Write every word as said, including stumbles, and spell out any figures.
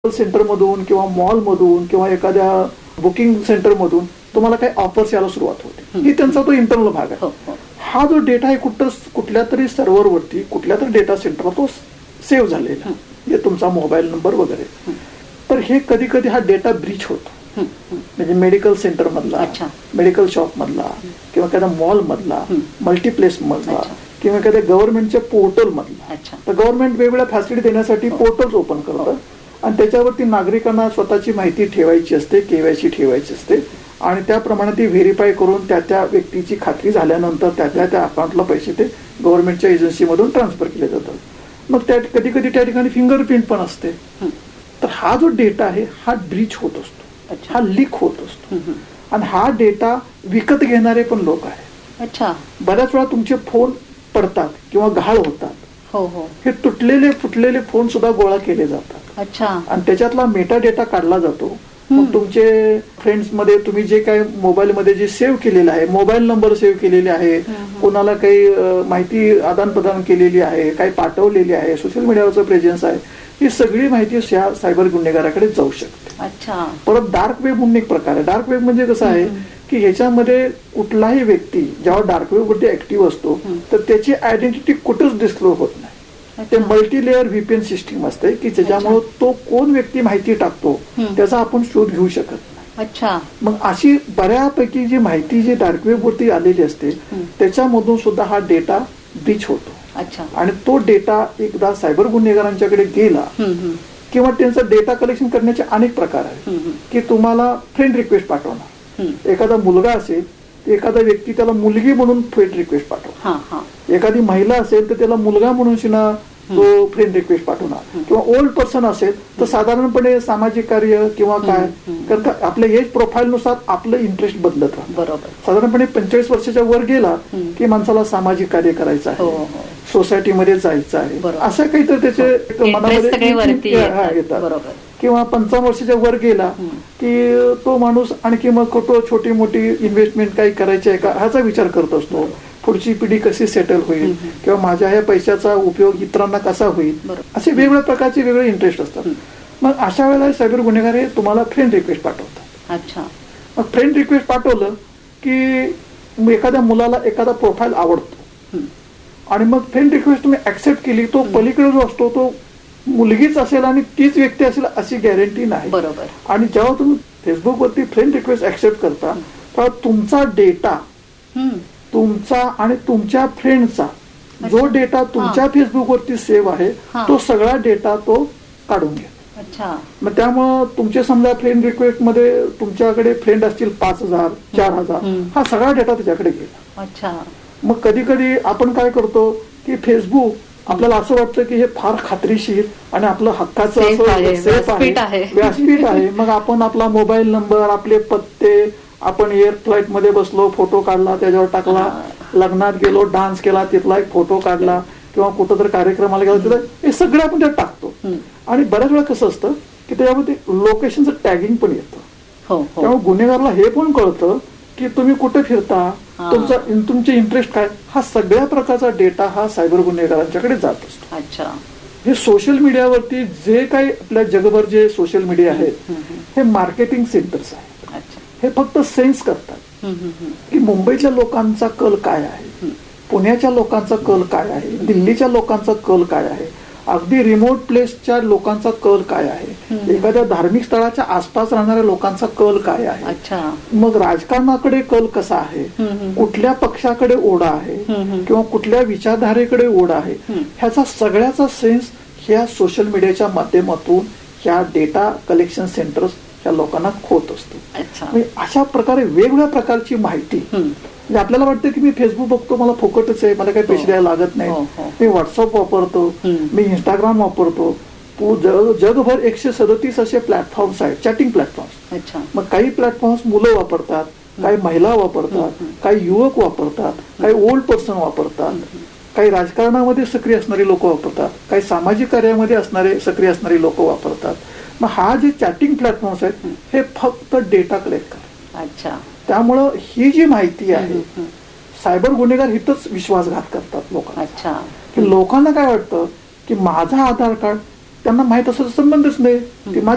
सेंटरमधून किंवा मॉलमधून किंवा एखाद्या बुकिंग सेंटरमधून तुम्हाला काही ऑफर्स यायला सुरुवात होते. ही त्यांचा तो इंटरनल भाग आहे. हा जो डेटा आहे कुठं कुठल्या तरी सर्व्हरवरती कुठल्या तरी डेटा सेंटरला तो सेव्ह झालेला म्हणजे तुमचा मोबाईल नंबर वगैरे. तर हे कधी कधी हा डेटा ब्रीच होतो. म्हणजे मेडिकल सेंटर मधला, मेडिकल शॉप मधला किंवा एखाद्या मॉल मधला, मल्टीप्लेस मधला किंवा एखाद्या गव्हर्नमेंटच्या पोर्टल मधला. तर गव्हर्नमेंट वेगवेगळ्या फॅसिलिटी देण्यासाठी पोर्टल्स ओपन करतं आणि त्याच्यावरती नागरिकांना स्वतःची माहिती ठेवायची असते, केवायसी ठेवायची असते आणि त्याप्रमाणे ती व्हेरीफाय करून त्या त्या व्यक्तीची खात्री झाल्यानंतर त्या त्या त्या अकाउंटला पैसे ते गव्हर्नमेंटच्या एजन्सीमधून ट्रान्सफर केले जातात. मग त्या कधी कधी त्या ठिकाणी फिंगरप्रिंट पण असते. तर हा जो डेटा आहे हा ब्रीच होत असतो, हा लीक होत असतो आणि हा डेटा विकत घेणारे पण लोक आहेत. अच्छा. बऱ्याच वेळा तुमचे फोन पडतात किंवा घाळ होतात. हो हो. हे तुटलेले फुटलेले फोन सुद्धा गोळा केले जातात. अच्छा. आणि त्याच्यातला मेटा डेटा काढला जातो. मग तुमचे फ्रेंड्स मध्ये तुम्ही जे काही मोबाईल मध्ये जे सेव्ह केलेलं आहे, मोबाईल नंबर सेव्ह केलेले आहे, कोणाला काही माहिती आदान प्रदान केलेली आहे, काही पाठवलेली आहे, सोशल मीडियावरचं प्रेझेन्स आहे, ही सगळी माहिती सायबर गुन्हेगाराकडे जाऊ शकते. अच्छा. परत डार्क वेब म्हणून एक प्रकार आहे. डार्क वेब म्हणजे कसं आहे की ह्याच्यामध्ये कुठलाही व्यक्ती जेव्हा डार्क वेब वरती ऍक्टिव्ह असतो तर त्याची आयडेंटिटी कुठंच डिस्क्लोज होत नाही. ते मल्टी लेअर व्हीपीएन सिस्टीम असते की त्याच्यामुळे तो कोण व्यक्ती माहिती टाकतो त्याचा आपण शोध घेऊ शकत नाही. अच्छा. मग अशी बऱ्यापैकी जी माहिती जी डार्क वेब वरती आलेली असते त्याच्यामधून सुद्धा हा डेटा ब्रीच होतो. अच्छा. आणि तो डेटा एकदा सायबर गुन्हेगारांच्याकडे गेला किंवा त्यांचा डेटा कलेक्शन करण्याचे अनेक प्रकार आहेत की तुम्हाला फ्रेंड रिक्वेस्ट पाठवणार. एखादा मुलगा असेल एखादा व्यक्ती त्याला मुलगी म्हणून फ्रेंड रिक्वेस्ट पाठवणार. एखादी महिला असेल तर त्याला मुलगा म्हणून शिना तो फ्रेंड रिक्वेस्ट पाठवणार. किंवा ओल्ड पर्सन असेल तर साधारणपणे सामाजिक कार्य किंवा काय कारण का आपल्या एज प्रोफाईल नुसार आपलं इंटरेस्ट बदलत राहतं. बरोबर. साधारणपणे पंचेचाळीस वर्षाच्या वर गेला की माणसाला सामाजिक कार्य करायचं आहे, सोसायटीमध्ये जायचं आहे, असं काहीतरी त्याचे मनामध्ये येतात. किंवा पंचावन्न वर्षाच्या वर गेला की तो माणूस आणखी मग तो छोटी मोठी इन्व्हेस्टमेंट काही करायची आहे का ह्याचा विचार करत असतो. पुढची पिढी कशी सेटल होईल किंवा माझ्या ह्या पैशाचा उपयोग इतरांना कसा होईल असे वेगवेगळ्या प्रकारचे वेगळे इंटरेस्ट असतात. मग अशा वेळेला सायबर गुन्हेगार हे तुम्हाला फ्रेंड रिक्वेस्ट पाठवतात. अच्छा. मग फ्रेंड रिक्वेस्ट पाठवलं की एखाद्या मुलाला एखादा प्रोफाईल आवडतो आणि मग फ्रेंड रिक्वेस्ट तुम्ही ऍक्सेप्ट केली तो पलीकडे जो असतो तो मुलगीच असेल आणि तीच व्यक्ती असेल अशी गॅरंटी नाही. बरोबर. आणि जेव्हा तुम्ही फेसबुकवरती फ्रेंड रिक्वेस्ट ऍक्सेप्ट करता तेव्हा तुमचा डेटा तुमचा आणि तुमच्या फ्रेंडचा जो डेटा तुमच्या फेसबुकवरती सेव्ह आहे तो सगळा डेटा तो काढून घेतो. अच्छा. मग त्यामुळं तुमचे समजा फ्रेंड रिक्वेस्ट मध्ये तुमच्याकडे फ्रेंड असतील पाच हजार चार हजार हा सगळा डेटा त्याच्याकडे गेला. अच्छा. मग कधी कधी आपण काय करतो की फेसबुक आपल्याला असं वाटतं की हे फार खात्रीशीर आणि आपलं हक्काचं असं सेफ आहे, व्यासपीठ आहे. मग आपण आपला मोबाईल नंबर आपले पत्ते आपण एअर फ्लाईट मध्ये बसलो फोटो काढला त्याच्यावर टाकला, लग्नात गेलो डान्स केला तिथला एक फोटो काढला किंवा कुठं तर कार्यक्रमाला गेला तिथं हे सगळं आपण त्यात टाकतो. आणि बऱ्याच वेळा कसं असतं की त्याच्यामध्ये लोकेशनचं टॅगिंग पण येतं. त्यामुळे गुन्हेगारला हे पण कळतं की तुम्ही कुठे फिरता, तुमचा तुमचे इंटरेस्ट काय, हा सगळ्या प्रकारचा डेटा हा सायबर गुन्हेगारांच्याकडे जात असतो. अच्छा. हे सोशल मीडियावरती जे काही आपल्या जगभर जे सोशल मीडिया आहेत हे मार्केटिंग सेंटर्स आहेत. हे फक्त सेन्स करतात की मुंबईच्या लोकांचा कल काय आहे, पुण्याच्या लोकांचा कल काय आहे, दिल्लीच्या लोकांचा कल काय आहे, अगदी रिमोट प्लेसच्या लोकांचा कल काय आहे, एखाद्या धार्मिक स्थळाच्या आसपास राहणाऱ्या लोकांचा कल काय आहे, मग राजकारणाकडे कल कसा आहे, कुठल्या पक्षाकडे ओढा आहे किंवा कुठल्या विचारधारेकडे ओढा आहे, ह्याचा सगळ्याचा सेन्स ह्या सोशल मीडियाच्या माध्यमातून ह्या डेटा कलेक्शन सेंटर्स ह्या लोकांना होत असतो. अशा प्रकारे वेगवेगळ्या प्रकारची माहिती म्हणजे आपल्याला वाटतं की मी फेसबुक बघतो मला फुकटच आहे, मला काही पैसे द्यायला लागत नाही, मी व्हॉट्सअप वापरतो, मी इंस्टाग्राम वापरतो, जगभर एकशे सदतीस असे प्लॅटफॉर्म्स आहेत चॅटिंग प्लॅटफॉर्म्स. मग काही प्लॅटफॉर्म्स मुलं वापरतात, काही महिला वापरतात, काही युवक वापरतात, काही ओल्ड पर्सन वापरतात, काही राजकारणामध्ये सक्रिय असणारी लोक वापरतात, काही सामाजिक कार्यामध्ये असणारे सक्रिय असणारी लोक वापरतात. मग हा जे चॅटिंग प्लॅटफॉर्म्स आहेत हे फक्त डेटा कलेक्ट करतात. अच्छा. त्यामुळं ही जी माहिती आहे सायबर गुन्हेगार हिथंच विश्वासघात करतात लोकांना. अच्छा. की लोकांना काय वाटतं की माझा आधार कार्ड त्यांना माहित असं संबंधच नाही की